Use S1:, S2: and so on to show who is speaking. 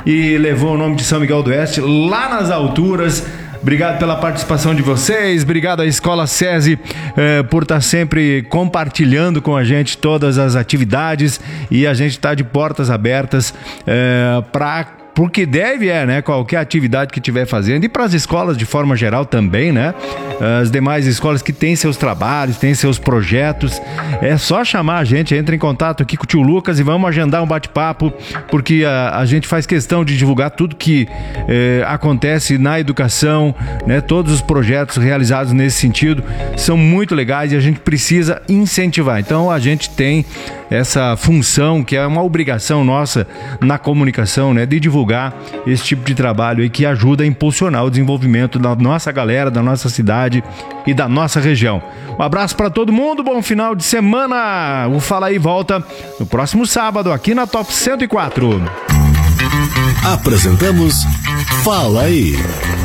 S1: e levou o nome de São Miguel do Oeste lá nas alturas. Obrigado pela participação de vocês, obrigado à Escola SESI por estar sempre compartilhando com a gente todas as atividades, e a gente está de portas abertas porque deve, né? Qualquer atividade que estiver fazendo, e para as escolas de forma geral também, né? As demais escolas que têm seus trabalhos, têm seus projetos, é só chamar a gente, entra em contato aqui com o tio Lucas e vamos agendar um bate-papo, porque a gente faz questão de divulgar tudo que acontece na educação, né? Todos os projetos realizados nesse sentido são muito legais e a gente precisa incentivar. Então a gente tem essa função, que é uma obrigação nossa na comunicação, né? De divulgar esse tipo de trabalho aí que ajuda a impulsionar o desenvolvimento da nossa galera, da nossa cidade e da nossa região. Um abraço para todo mundo, bom final de semana. O Fala Aí volta no próximo sábado aqui na Top 104.
S2: Apresentamos Fala Aí.